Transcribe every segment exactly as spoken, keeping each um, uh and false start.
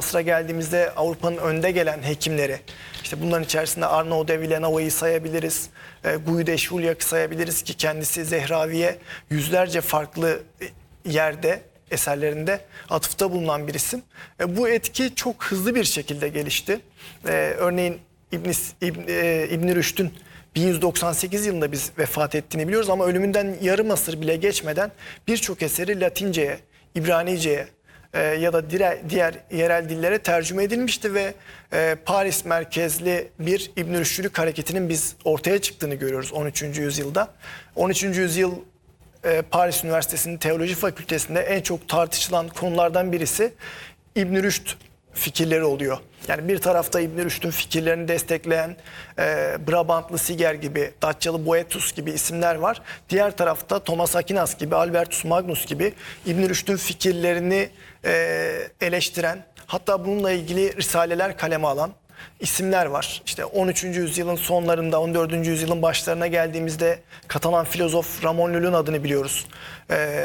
Mısır'a geldiğimizde Avrupa'nın önde gelen hekimleri, işte bunların içerisinde Arnaud de Villanova'yı sayabiliriz, e, Guy de Chauliac'ı sayabiliriz ki kendisi Zehravi'ye yüzlerce farklı yerde, eserlerinde atıfta bulunan bir isim. E, bu etki çok hızlı bir şekilde gelişti. E, örneğin İbn, İbn, e, İbn Rüşd'ün bin yüz doksan sekiz yılında biz vefat ettiğini biliyoruz ama ölümünden yarım asır bile geçmeden birçok eseri Latince'ye, İbranice'ye e, ya da diğer, diğer yerel dillere tercüme edilmişti ve e, Paris merkezli bir İbn Rüşdülük hareketinin biz ortaya çıktığını görüyoruz on üçüncü yüzyılda. on üçüncü yüzyıl e, Paris Üniversitesi'nin Teoloji Fakültesi'nde en çok tartışılan konulardan birisi İbn Rüşd fikirleri oluyor. Yani bir tarafta İbn Rüşd'ün fikirlerini destekleyen e, Brabantlı Siger gibi, Datçalı Boethius gibi isimler var. Diğer tarafta Thomas Aquinas gibi, Albertus Magnus gibi İbn Rüşd'ün fikirlerini e, eleştiren, hatta bununla ilgili risaleler kaleme alan isimler var. İşte on üçüncü yüzyılın sonlarında, on dördüncü yüzyılın başlarına geldiğimizde Katalan filozof Ramon Lull'ün adını biliyoruz. E,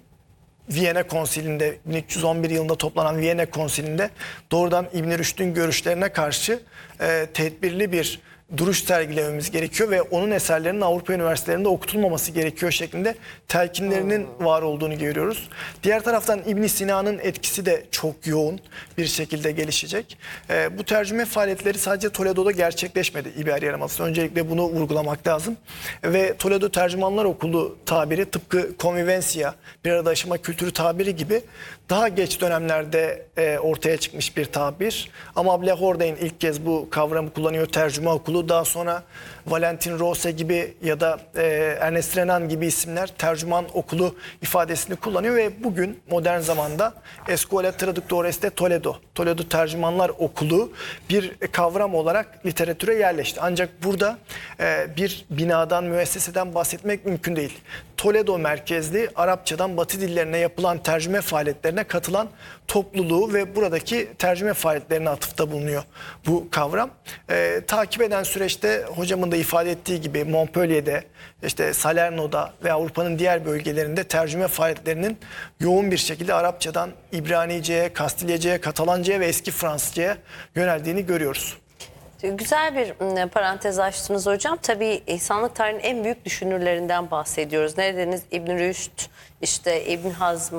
Viyana Konsili'nde, bin üç yüz on bir yılında toplanan Viyana Konsili'nde doğrudan İbn Rüşd'ün görüşlerine karşı e, tedbirli bir duruş sergilememiz gerekiyor ve onun eserlerinin Avrupa üniversitelerinde okutulmaması gerekiyor şeklinde telkinlerinin var olduğunu görüyoruz. Diğer taraftan İbn Sina'nın etkisi de çok yoğun bir şekilde gelişecek. E, bu tercüme faaliyetleri sadece Toledo'da gerçekleşmedi İberya Yarımadası'nda. Öncelikle bunu vurgulamak lazım. Ve Toledo Tercümanlar Okulu tabiri tıpkı convivencia, bir arada yaşama kültürü tabiri gibi daha geç dönemlerde e, ortaya çıkmış bir tabir. Ama Abel Hordain ilk kez bu kavramı kullanıyor, tercüme okulu. Daha sonra Valentin Rose gibi ya da e, Ernest Renan gibi isimler tercüman okulu ifadesini kullanıyor ve bugün modern zamanda Escuela Traductores de Toledo, Toledo Tercümanlar Okulu bir kavram olarak literatüre yerleşti. Ancak burada e, bir binadan, müesseseden bahsetmek mümkün değil. Toledo merkezli Arapçadan Batı dillerine yapılan tercüme faaliyetlerine katılan topluluğu ve buradaki tercüme faaliyetlerine atıfta bulunuyor bu kavram. E, takip eden süreçte hocamın da ifade ettiği gibi Montpellier'de, işte Salerno'da ve Avrupa'nın diğer bölgelerinde tercüme faaliyetlerinin yoğun bir şekilde Arapçadan İbranice'ye, Kastilyace'ye, Katalanca'ya ve eski Fransızca'ya yöneldiğini görüyoruz. Güzel bir parantez açtınız hocam. Tabii insanlık tarihinin en büyük düşünürlerinden bahsediyoruz. Neredeniz İbn Rüşd, işte İbn Hazm,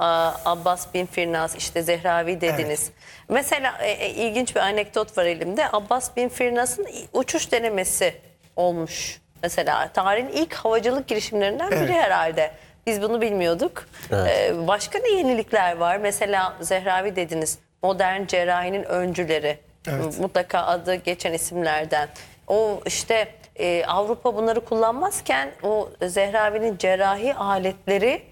Abbas bin Firnas, işte Zehravi dediniz. Evet. Mesela e, ilginç bir anekdot var elimde. Abbas bin Firnas'ın uçuş denemesi olmuş. Mesela tarihin ilk havacılık girişimlerinden biri, evet, herhalde. Biz bunu bilmiyorduk. Evet. Ee, başka ne yenilikler var? Mesela Zehravi dediniz. Modern cerrahinin öncüleri. Evet. Mutlaka adı geçen isimlerden. O işte e, Avrupa bunları kullanmazken o Zehravi'nin cerrahi aletleri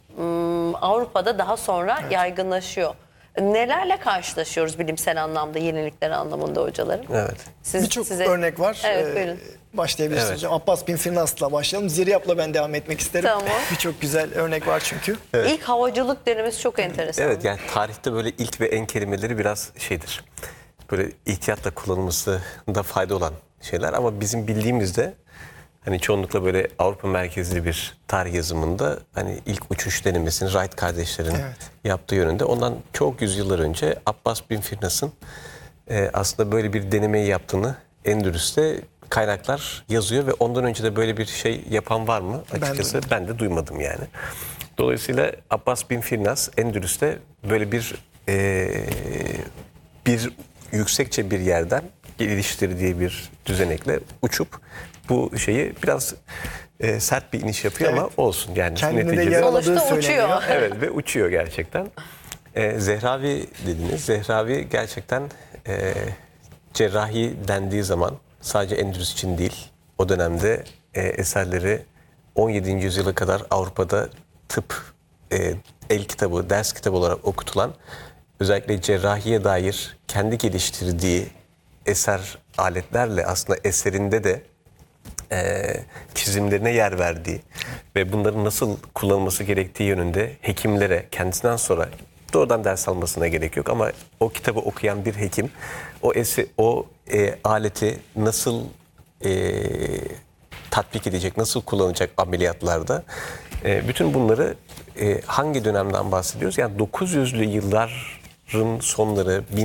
m, Avrupa'da daha sonra, evet, yaygınlaşıyor. Nelerle karşılaşıyoruz bilimsel anlamda, yenilikler anlamında hocalarım? Evet. Birçok size... örnek var. Evet, buyurun. Ee, başlayabilirsiniz, evet, hocam. Abbas bin Firnas'la başlayalım. Ziryap'la ben devam etmek isterim. Tamam. Birçok güzel örnek var çünkü. Evet. İlk havacılık denemesi çok enteresan. Evet, yani tarihte böyle ilk ve en kelimeleri biraz şeydir. Böyle ihtiyatla kullanılmasında fayda olan şeyler ama bizim bildiğimizde hani çoğunlukla böyle Avrupa merkezli bir tarih yazımında hani ilk uçuş denemesini Wright kardeşlerin, evet, yaptığı yönünde. Ondan çok yüzyıllar önce Abbas bin Firnas'ın e, aslında böyle bir denemeyi yaptığını Endülüs'te kaynaklar yazıyor ve ondan önce de böyle bir şey yapan var mı? Açıkçası ben, ben de duymadım yani. Dolayısıyla Abbas bin Firnas Endülüs'te böyle bir e, bir yüksekçe bir yerden geliştirdiği bir düzenekle uçup bu şeyi biraz e, sert bir iniş yapıyor, evet, ama olsun yani. Kendini de yaraladığı söyleniyor. Evet, ve uçuyor gerçekten. E, Zehravi dediniz. Zehravi gerçekten e, cerrahi dendiği zaman sadece Endülüs için değil, o dönemde e, eserleri on yedinci yüzyıla kadar Avrupa'da tıp, e, el kitabı, ders kitabı olarak okutulan, özellikle cerrahiye dair kendi geliştirdiği eser aletlerle aslında eserinde de e, çizimlerine yer verdiği ve bunların nasıl kullanılması gerektiği yönünde hekimlere kendisinden sonra doğrudan ders almasına gerek yok ama o kitabı okuyan bir hekim o esi, o e, aleti nasıl e, tatbik edecek, nasıl kullanacak ameliyatlarda, e, bütün bunları e, hangi dönemden bahsediyoruz? Yani dokuz yüzlü yılların sonları,